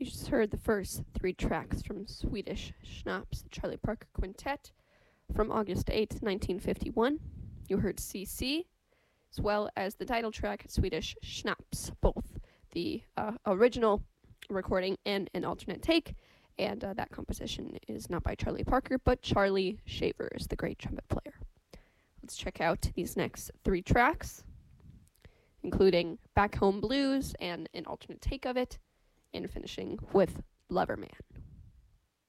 You just heard the first 3 tracks from Swedish Schnapps, the Charlie Parker Quintet, from August 8th, 1951. You heard CC, as well as the title track, Swedish Schnapps, both the original recording and an alternate take, and that composition is not by Charlie Parker, but Charlie Shavers, the great trumpet player. Let's check out these next 3 tracks, including Back Home Blues and an alternate take of it, and finishing with Lover Man.